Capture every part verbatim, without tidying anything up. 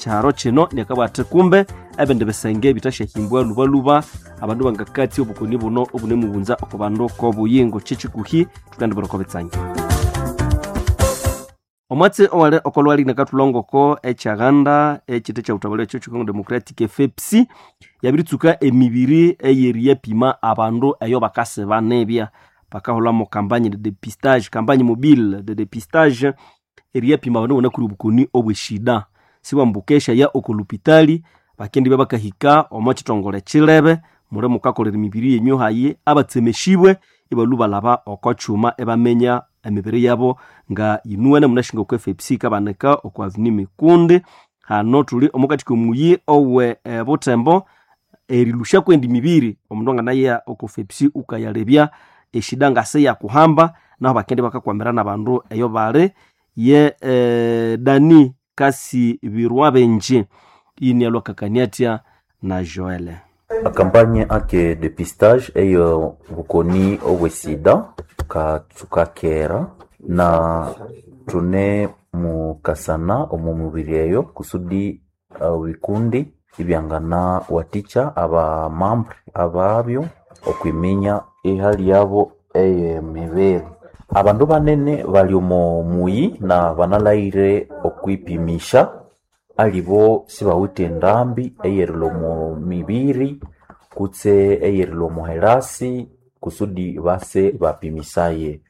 charo chino nekabwate kumbe ebende besenge bitashahimbwa luba luba abandu bangakati obukoni buno obune mubunza okubandu ko buyingo chichikuhi tukandi baroko betsangi omwatse owale okolwali nakatulongoko echaganda echite cha utabale cyo Congo Democratic F P C yabiritsuka emibiri eyeriya pima abandu ayo bakase banebya pakahola mo campagne de dépistage campagne mobile de dépistage eriya pima abandu bona kuri bukoni obweshida siwa mbukesha ya okolupitali bakendi babakahika omwachitongole chilebe mure mukakolera emibiri yenyu hayi abatsemeshibwe ibaluba laba okochuma ebamenya emibiri yabo nga inuwana munashinga ku F P C kabaneka okwavini mikunde hano tuli omukati kumuyi owe e, botembo erilusha kwendi mibiri omundonga naye oku F P C ukayalebya eshidanga se ya kuhamba naho bakende bakakwamera nabandu eyo bare ye e, Dani kasi birwa benje ini alo kakaniatia na Joel a campagne ake dépistage eyo bukoni obwe sida ka tukakera na tune mukasana omumubiri eyo kusudi uh, wikundi ibyangana waticha aba membre ababyo okwiminya ihali yabo eye mibere abandu banene bali mu muyi na banalaire okwipimisha alibo sibawite ndambi eyerlo mu mibiri kutse eyerlo mu herasi kusudi base bapimisaye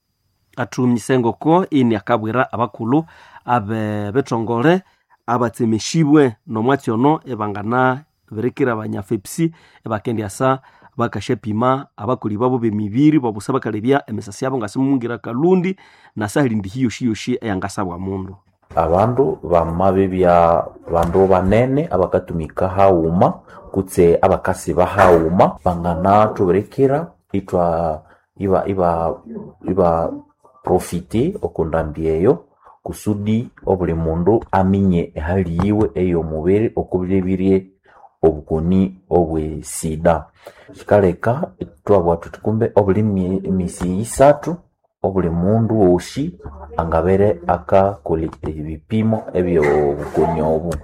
atumisengo ko ini akabwira abakulu abe betongole abatsemeshibwe no mwatyono ebangana berekera abanya F P C ebakendi asa bakashepima abakuli babo bemibiri babusaba kalebya emisasi yabo ngasimungira kalundi na sahilindi hiyo shiyo shi eyangasabwa mundu abandu bamabe bya bandu banene abakatumika hauma kutse abakasi bahauma bangana tuberekera itwa iba iba iba profite okundambieyo kusudi obuli mundu aminye hali yiwe eyo mubere okubirebirie obukoni obwe sida shikaleka twabwa tutukumbe obuli misi isatu obuli mundu woshi angabere aka kolekta ibipimo ebyo bukoni obu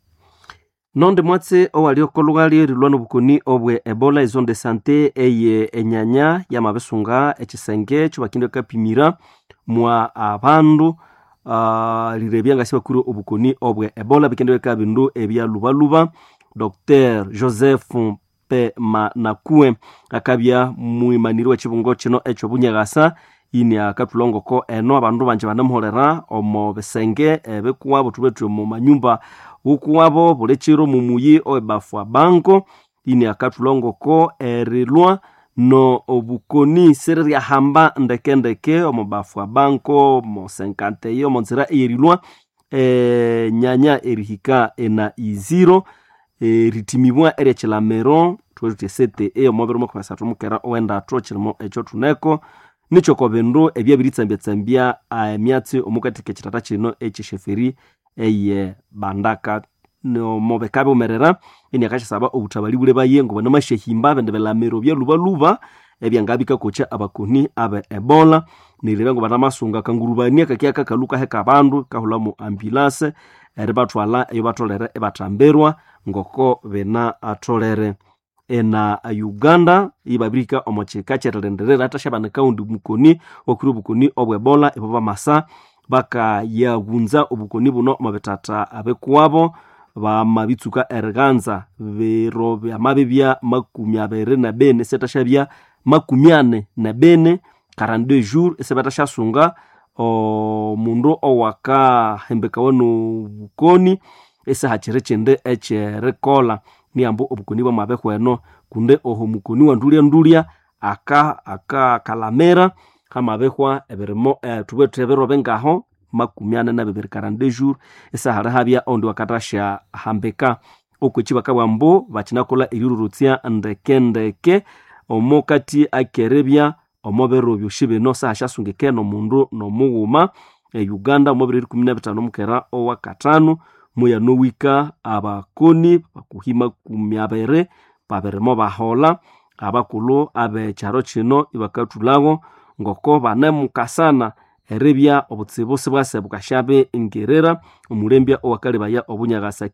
nonde mwatse owali okolwali rilwano bukoni obwe Ebola zone de santé eye enyanya ya mabesunga ekisenge cyo bakinde kapimira mwa abandu uh, lirebya ngasiba kuri obukoni obwe Ebola bikende kabindu ebya luba luba Docteur Joseph P Manakue akabya muimaniri wa chibungo kino echo bunyagasa ini akatulongoko eno abandu banje banamholera omo besenge ebekuwabo tubetu mu manyumba ukuwabo bulechiro mumuyi oebafwa banko ini akatulongoko erilwa no obukoni seria hamba ndeke ndeke omo bafwa banko mo cinquante yo monzira erilwa e nyanya erihika ena iziro e ritimibwa ere chilamero twete sete e omobero mo kwasatu mukera owenda trochirmo echo tuneko nicho kobendo ebya biritsambya tsambya emyatsi omukatike kitata kino ekisheferi eye bandaka no mobekabe umerera ini akashasaba obutabali bule bayengo bana mashehimba bende belamero bya luba luba ebyangabika kocha abakoni abe Ebola niribengo bana masunga kangurubania kakiaka kaluka heka bandu kahula mu ambulance eribatwala eyo batolere ebatamberwa ngoko bena atolere ena Uganda ibabirika omocheka cherenderera atashabana kaundi mukoni okuru bukoni obwe Ebola ebaba masa baka yagunza obukoni buno mabetata abekuwabo ba mabitsuka erganza vero bya mabibya makumi abere na bene setashabya makumiane na bene quarante-deux jours esebatashasunga o mundu owaka hembeka wano bukoni esa hacherechende eche rekola ni ambo obukoni bwa mabekweno kunde oho mukoni wa ndulia ndulia aka aka kalamera kama bekwa eberemo e, tube tebero bengaho makumiana na bibiri quarante-deux jours esa harahabya ondi wakatasha hambeka okwechiba kabambo bachinakola irurutsia ndekendeke omokati akerebya omobero byoshibe no sahashasungeke no mundu no muwuma e Uganda omobero kumi na bitano mukera owa katano muya no wika abakoni bakuhima kumyabere baberemo bahola abakulu abe charo chino ibakatulago ngoko bane mukasana erebya obutsibu sibwase bukashabe ingerera omulembya owakalebaya obunyagasa